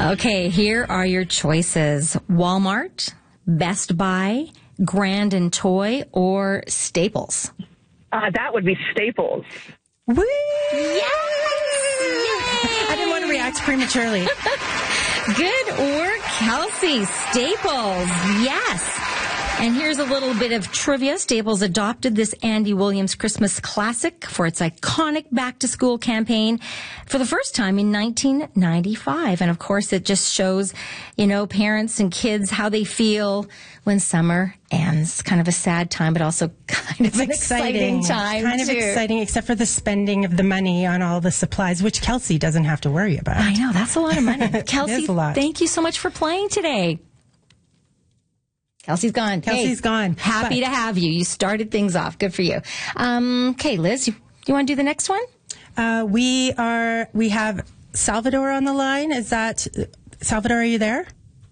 Okay, here are your choices. Walmart, Best Buy, Grand & Toy, or Staples? That would be Staples. Woo! Yes! I didn't want to react prematurely. Good work, Kelsey. Staples, yes. And here's a little bit of trivia. Staples adopted this Andy Williams Christmas classic for its iconic back-to-school campaign for the first time in 1995. And, of course, it just shows, parents and kids how they feel when summer ends. Kind of a sad time, but also kind of an exciting time, Kind of exciting, except for the spending of the money on all the supplies, which Kelsey doesn't have to worry about. I know. That's a lot of money. Kelsey, It is a lot. Thank you so much for playing today. Kelsey's gone. Kelsey's gone. Happy to have you. You started things off. Good for you. Okay, Liz, you want to do the next one? We have Salvador on the line. Is that Salvador? Are you there?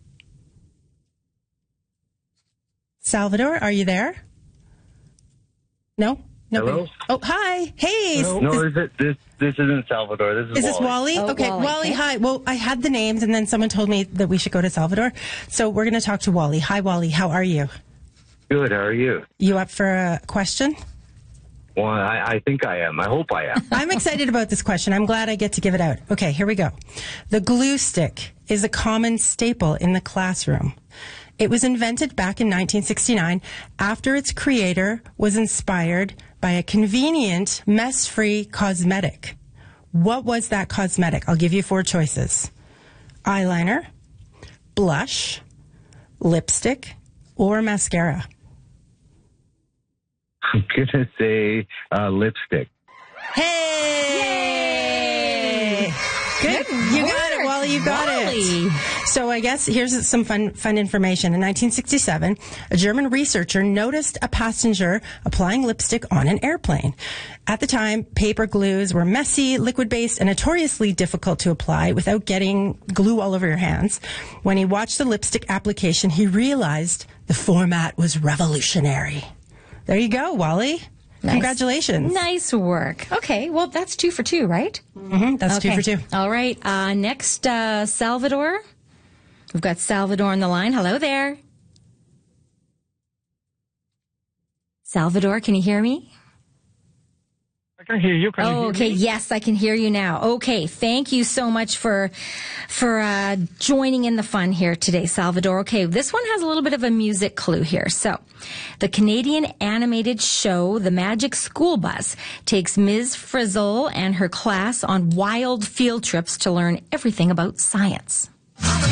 Salvador, are you there? No. Hello? Oh, hi. Hey. No, this isn't Salvador. This is Is this Wally? Oh, Okay, Wally, okay. Hi. Well, I had the names, and then someone told me that we should go to Salvador. So we're going to talk to Wally. Hi, Wally. How are you? Good. How are you? You up for a question? Well, I think I am. I hope I am. I'm excited about this question. I'm glad I get to give it out. Okay, here we go. The glue stick is a common staple in the classroom. It was invented back in 1969 after its creator was inspired by a convenient, mess-free cosmetic. What was that cosmetic? I'll give you 4 choices. Eyeliner, blush, lipstick, or mascara. I'm going to say lipstick. Hey! Good. You got it, Wally. You got it. So I guess here's some fun information. In 1967, a German researcher noticed a passenger applying lipstick on an airplane. At the time, paper glues were messy, liquid-based, and notoriously difficult to apply without getting glue all over your hands. When he watched the lipstick application, he realized the format was revolutionary. There you go, Wally. Nice. Congratulations. Nice work. Okay, well, that's 2 for 2, right? Mm-hmm, that's okay. 2 for 2. All right. Next, Salvador. We've got Salvador on the line. Hello there. Salvador, can you hear me? I can hear you. Can you hear okay. me? Yes, I can hear you now. Okay. Thank you so much for joining in the fun here today, Salvador. Okay. This one has a little bit of a music clue here. So the Canadian animated show, The Magic School Bus, takes Ms. Frizzle and her class on wild field trips to learn everything about science.